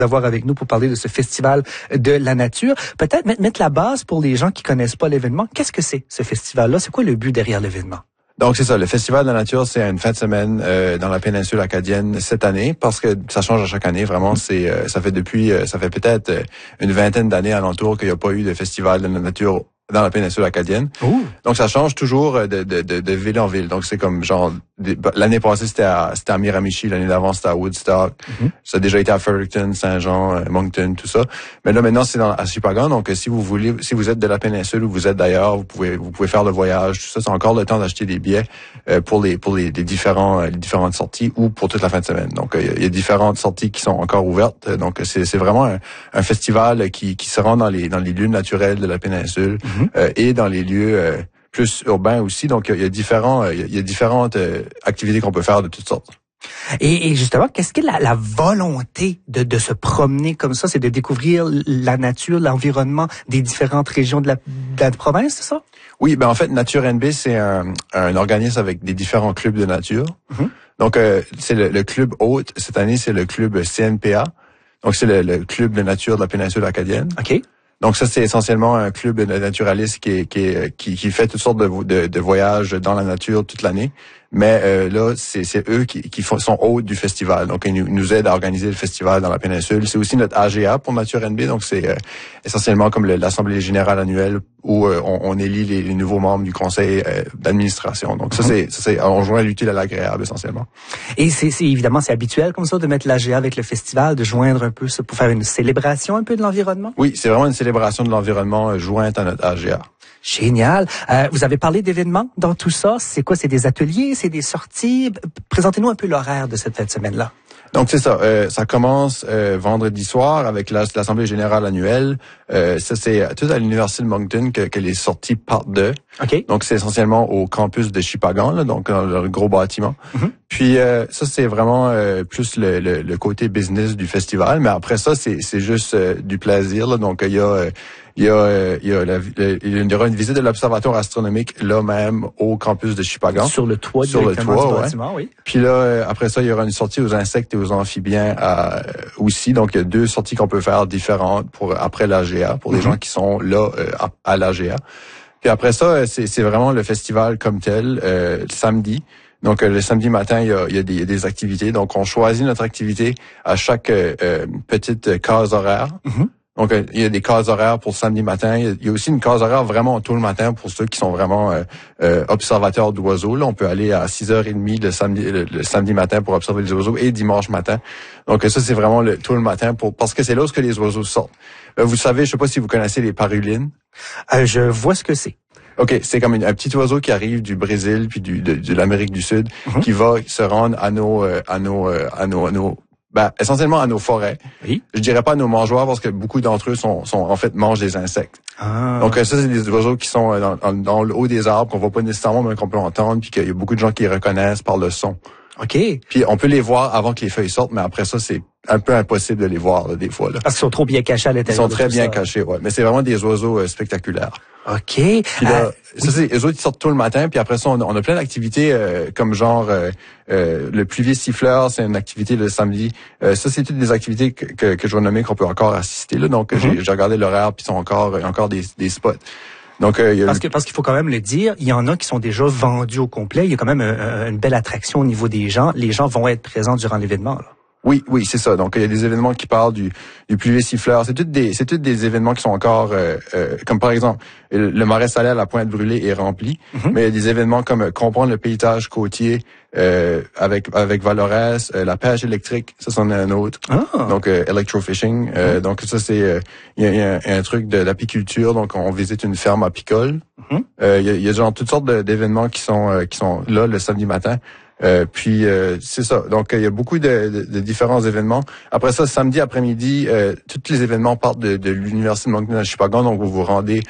d'avoir avec nous pour parler de ce festival de la nature. Peut-être mettre la base pour les gens qui connaissent pas l'événement. Qu'est-ce que c'est, ce festival-là? C'est quoi le but derrière l'événement? Donc c'est ça, le Festival de la nature, c'est une fin de semaine dans la péninsule acadienne cette année, parce que ça change à chaque année. Vraiment, ça fait peut-être une vingtaine d'années alentour qu'il n'y a pas eu de festival de la nature dans la péninsule acadienne. Ouh. Donc ça change toujours de ville en ville. Donc c'est comme genre l'année passée c'était à Miramichi, l'année d'avant c'était à Woodstock. Ça a déjà été à Fredericton, Saint-Jean, Moncton, tout ça. Mais là maintenant c'est à Shippagan. Donc si vous êtes de la péninsule ou vous êtes d'ailleurs, vous pouvez faire le voyage. Tout ça, c'est encore le temps d'acheter des billets pour les différentes sorties ou pour toute la fin de semaine. Donc il y a différentes sorties qui sont encore ouvertes. Donc c'est vraiment un festival qui se rend dans les lieux naturels de la péninsule. Et dans les lieux plus urbains aussi. Donc, il y a différentes activités qu'on peut faire de toutes sortes. Et justement, qu'est-ce que la volonté de se promener comme ça? C'est de découvrir la nature, l'environnement des différentes régions de la province, c'est ça? Oui, en fait, Nature NB, c'est un organisme avec des différents clubs de nature. Donc, c'est le club hôte. Cette année, c'est le club CNPA. Donc, c'est le club de nature de la péninsule acadienne. OK. Donc ça, c'est essentiellement un club de naturalistes qui fait toutes sortes de voyages dans la nature toute l'année. Mais là, c'est eux qui sont hôtes du festival. Donc, ils nous aident à organiser le festival dans la péninsule. C'est aussi notre AGA pour Nature NB. Donc, c'est essentiellement comme l'Assemblée générale annuelle où on élit les nouveaux membres du conseil d'administration. Donc, ça, on joint l'utile à l'agréable, essentiellement. Et évidemment, c'est habituel comme ça de mettre l'AGA avec le festival, de joindre un peu ça pour faire une célébration un peu de l'environnement? Oui, c'est vraiment une célébration de l'environnement jointe à notre AGA. Génial. Vous avez parlé d'événements dans tout ça. C'est quoi? C'est des ateliers? C'est des sorties? Présentez-nous un peu l'horaire de cette fin de semaine-là. Donc c'est ça. Ça commence vendredi soir avec l'Assemblée générale annuelle. Ça c'est tout à l'Université de Moncton que les sorties partent de. OK. Donc c'est essentiellement au campus de Shippagan, là, donc dans le gros bâtiment. Puis ça c'est vraiment plus le côté business du festival. Mais après ça c'est juste du plaisir. Là. Donc il y aura une visite de l'observatoire astronomique là même au campus de Shippagan. Sur le toit du bâtiment, oui. Puis là, après ça, il y aura une sortie aux insectes et aux amphibiens aussi. Donc, il y a 2 sorties qu'on peut faire différentes après l'AGA, pour les gens qui sont là à l'AGA. Puis après ça, c'est vraiment le festival comme tel, samedi. Donc, le samedi matin, il y a des activités. Donc, on choisit notre activité à chaque petite case horaire. Donc, il y a des cases horaires pour samedi matin. Il y a aussi une case horaire vraiment tôt le matin pour ceux qui sont vraiment observateurs d'oiseaux. Là, on peut aller à 6h30 le samedi matin pour observer les oiseaux et dimanche matin. Donc, ça, c'est vraiment tôt le matin parce que c'est là où les oiseaux sortent. Vous savez, je sais pas si vous connaissez les parulines. Je vois ce que c'est. OK, c'est comme un petit oiseau qui arrive du Brésil puis de l'Amérique du Sud qui va se rendre à nos essentiellement à nos forêts. Oui. Je dirais pas à nos mangeoires parce que beaucoup d'entre eux en fait mangent des insectes. Ah. Donc ça c'est des oiseaux qui sont dans le haut des arbres qu'on voit pas nécessairement mais qu'on peut entendre puis qu'il y a beaucoup de gens qui les reconnaissent par le son. OK. Puis on peut les voir avant que les feuilles sortent mais après ça c'est un peu impossible de les voir là, des fois là. Parce qu'ils sont trop bien cachés à l'intérieur. Ils sont très bien cachés, ouais, mais c'est vraiment des oiseaux spectaculaires. OK. Puis là, ça c'est les autres qui sortent tôt le matin, puis après ça on a plein d'activités comme genre le pluvier siffleur, c'est une activité le samedi. Ça c'est toutes des activités que je vais nommer qu'on peut encore assister là. Donc j'ai regardé l'horaire puis il y a encore des spots. Donc parce qu'il faut quand même le dire, il y en a qui sont déjà vendus au complet, il y a quand même une belle attraction au niveau des gens, les gens vont être présents durant l'événement là. Oui, c'est ça. Donc il y a des événements qui parlent du pluvier siffleur. C'est toutes des événements qui sont encore comme par exemple le marais salé à la Pointe Brûlée est rempli, mais il y a des événements comme comprendre le paysage côtier avec Valores, la pêche électrique, ça c'en est un autre. Donc electrofishing. Donc ça c'est il y a un truc de l'apiculture. Donc on visite une ferme apicole. Il y a genre toutes sortes d'événements qui sont là le samedi matin. Puis c'est ça. Donc il y a beaucoup de différents événements. Après ça, samedi après-midi, tous les événements partent de l'Université de Moncton à Shippagan. Donc vous vous rendez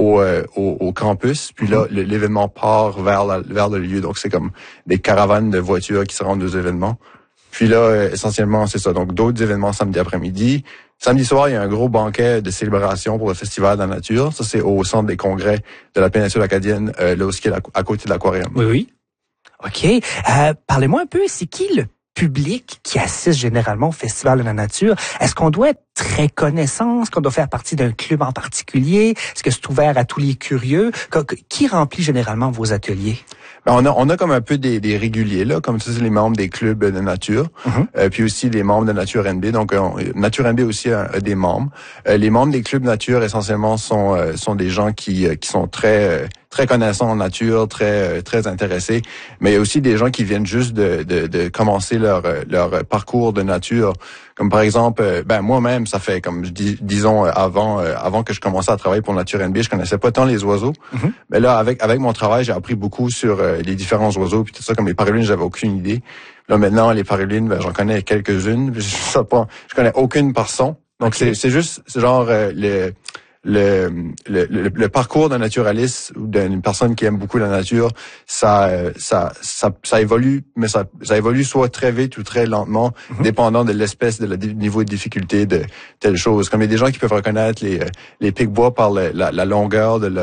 au campus. Puis là, l'événement part vers le lieu. Donc c'est comme des caravanes de voitures qui se rendent aux événements. Puis là, essentiellement, c'est ça. Donc d'autres événements samedi après-midi. Samedi soir, il y a un gros banquet de célébration pour le Festival de la nature. Ça, c'est au centre des congrès de la péninsule acadienne, là où c'est à côté de l'aquarium. Oui. OK. Parlez-moi un peu, c'est qui le public qui assiste généralement au Festival de la nature, est-ce qu'on doit être très connaissant? Est-ce qu'on doit faire partie d'un club en particulier? Est-ce que c'est ouvert à tous les curieux? Qui remplit généralement vos ateliers? Ben, on a comme un peu des réguliers, là, comme ça, c'est les membres des clubs de nature, puis aussi les membres de Nature NB. Donc, Nature NB aussi a des membres. Les membres des clubs nature, essentiellement, sont des gens qui sont très connaissants en nature, très intéressés. Mais il y a aussi des gens qui viennent juste de commencer leur parcours de nature. Comme par exemple, moi-même, ça fait comme disons avant que je commençais à travailler pour Nature NB, je connaissais pas tant les oiseaux. Mais là, avec mon travail, j'ai appris beaucoup sur les différents oiseaux puis tout ça. Comme les parulines, j'avais aucune idée. Là maintenant, les parulines, j'en connais quelques-unes. Je connais aucune par son. Donc c'est juste genre le parcours d'un naturaliste ou d'une personne qui aime beaucoup la nature, ça évolue, mais ça évolue soit très vite ou très lentement, dépendant de l'espèce, de niveau de difficulté de telle chose. Comme il y a des gens qui peuvent reconnaître les pics-bois par la longueur de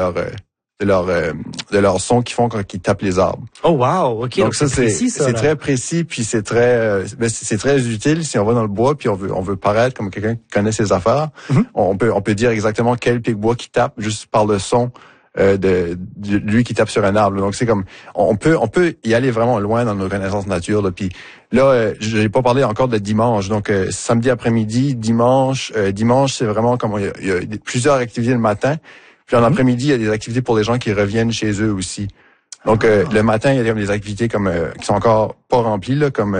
leur son qu'ils font quand ils tapent les arbres. Oh wow, ok. Donc ça c'est précis, ça. C'est très précis puis c'est très utile si on va dans le bois puis on veut paraître comme quelqu'un qui connaît ses affaires. On peut dire exactement quel pic-bois qui tape juste par le son de lui qui tape sur un arbre. Donc c'est comme on peut y aller vraiment loin dans nos connaissances nature là. Puis là j'ai pas parlé encore de dimanche. Donc samedi après-midi, dimanche c'est vraiment comme il y a plusieurs activités le matin. Puis en après-midi, il y a des activités pour les gens qui reviennent chez eux aussi. Donc le matin, il y a des activités comme qui sont encore pas remplies là, comme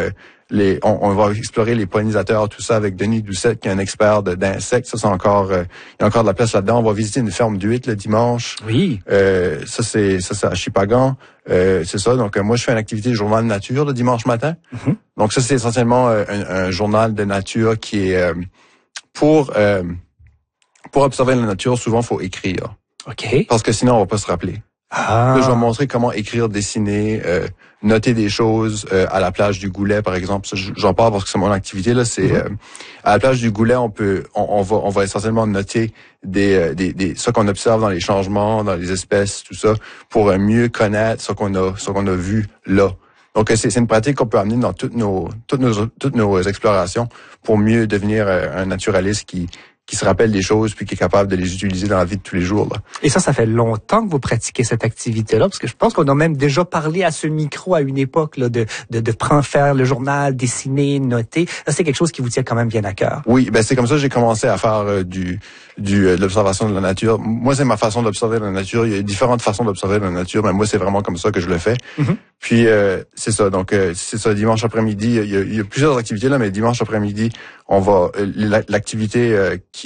on va explorer les pollinisateurs, tout ça avec Denis Doucette qui est un expert d'insectes. Ça c'est encore il y a encore de la place là-dedans. On va visiter une ferme d'huîtres le dimanche. Oui. Ça c'est à Chipagan. C'est ça. Donc moi je fais une activité de journal de nature le dimanche matin. Donc ça c'est essentiellement un journal de nature qui est pour observer la nature, souvent, faut écrire. OK. Parce que sinon, on va pas se rappeler. Là, je vais montrer comment écrire, dessiner, noter des choses à la plage du Goulet, par exemple. Ça, j'en parle parce que c'est mon activité. Là, c'est à la plage du Goulet, on va essentiellement noter ce qu'on observe dans les changements, dans les espèces, tout ça, pour mieux connaître ce qu'on a vu là. Donc c'est une pratique qu'on peut amener dans toutes nos explorations pour mieux devenir un naturaliste qui se rappelle des choses puis qui est capable de les utiliser dans la vie de tous les jours là. Et ça fait longtemps que vous pratiquez cette activité-là, parce que je pense qu'on a même déjà parlé à ce micro à une époque là, de faire le journal, dessiner, noter. Ça c'est quelque chose qui vous tient quand même bien à cœur. Oui, c'est comme ça que j'ai commencé à faire de l'observation de la nature. Moi c'est ma façon d'observer la nature. Il y a différentes façons d'observer la nature, mais moi c'est vraiment comme ça que je le fais. Puis c'est ça. Donc c'est ça. Dimanche après-midi, il y a plusieurs activités là, mais dimanche après-midi, on va l'activité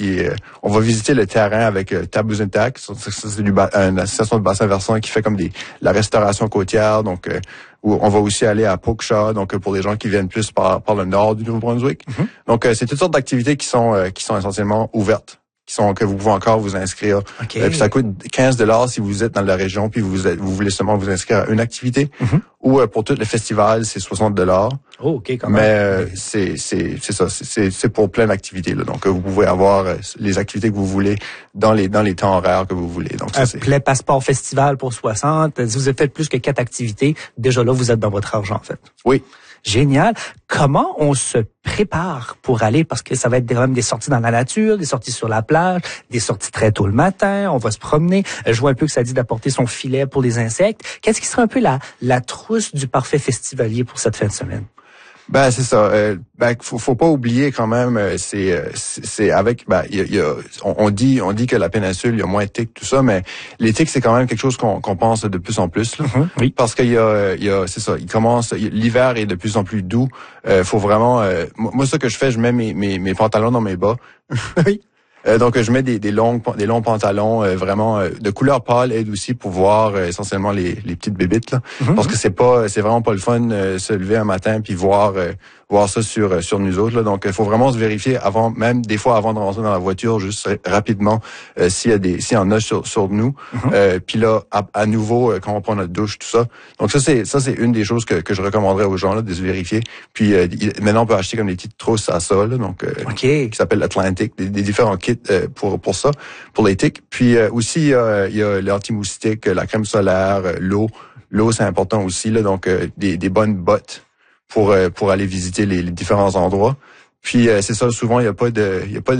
on va visiter le terrain avec Tabuzintac. C'est une association de bassin versant qui fait comme la restauration côtière. Donc où on va aussi aller à Pokeshaw, donc pour les gens qui viennent plus par le nord du Nouveau-Brunswick. Donc c'est toutes sortes d'activités qui sont essentiellement ouvertes, que vous pouvez encore vous inscrire. Okay. Puis ça coûte 15$ si vous êtes dans la région puis vous voulez seulement vous inscrire à une activité. Ou pour tout le festival, c'est 60$. Oh, OK, quand même. Mais c'est ça, c'est pour plein d'activités là. Donc vous pouvez avoir les activités que vous voulez dans les temps horaires que vous voulez. Donc un plein passeport festival pour 60. Si vous avez fait plus que 4 activités, déjà là vous êtes dans votre argent en fait. Oui. Génial. Comment on se prépare pour aller, parce que ça va être quand même des sorties dans la nature, des sorties sur la plage, des sorties très tôt le matin, on va se promener. Je vois un peu que ça dit d'apporter son filet pour les insectes. Qu'est-ce qui serait un peu la trousse du parfait festivalier pour cette fin de semaine? C'est ça. Faut pas oublier quand même. C'est avec. On dit que la péninsule il y a moins de tiques, tout ça, mais les tiques c'est quand même quelque chose qu'on pense de plus en plus. Là, oui. Parce qu'il y a c'est ça. L'hiver est de plus en plus doux. Faut vraiment. Moi, ce que je fais, je mets mes pantalons dans mes bas. Oui. Donc je mets des longs pantalons vraiment de couleur pâle aide aussi pour voir essentiellement les petites bébites là, parce que c'est vraiment pas le fun se lever un matin puis voir ça sur nous autres là. Donc il faut vraiment se vérifier même des fois avant de rentrer dans la voiture juste rapidement s'il y en a sur nous. Puis là à nouveau quand on prend notre douche tout ça. Donc ça c'est une des choses que je recommanderais aux gens là de se vérifier. Puis maintenant on peut acheter comme des petites trousses à ça là, donc qui s'appellent Atlantic, des différents kits pour ça, pour les tiques. Puis aussi il y a l'anti-moustique, la crème solaire, l'eau c'est important aussi là, donc des bonnes bottes pour aller visiter les différents endroits. Puis c'est ça, souvent il y a pas de